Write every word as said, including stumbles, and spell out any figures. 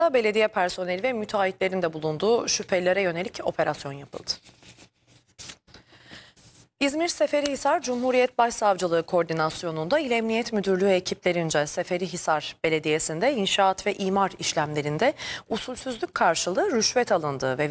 Belediye personeli ve müteahhitlerin de bulunduğu şüphelilere yönelik operasyon yapıldı. İzmir Seferihisar Cumhuriyet Başsavcılığı koordinasyonunda İl Emniyet Müdürlüğü ekiplerince Seferihisar Belediyesi'nde inşaat ve imar işlemlerinde usulsüzlük karşılığı rüşvet alındığı ve